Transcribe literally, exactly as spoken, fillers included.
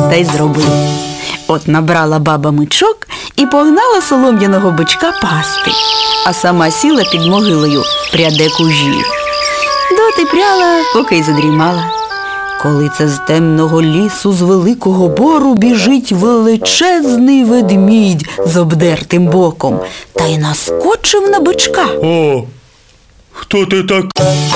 та й зробив. От набрала баба мичок і погнала солом'яного бичка пасти, а сама сіла під могилою, пряде кужі. Доти пряла, поки й задрімала. Коли це з темного лісу, з великого бору біжить величезний ведмідь з обдертим боком та й наскочив на бичка. О, хто ти так?